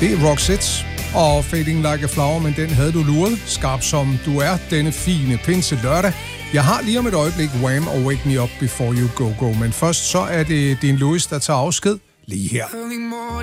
Det er Roxette og Fading Like a Flower, men den havde du luret, skarp som du er, denne fine pinse lørdag. Jeg har lige om et øjeblik Wham! Og Wake Me Up Before You Go Go, men først så er det din Louis, der tager afsked lige her.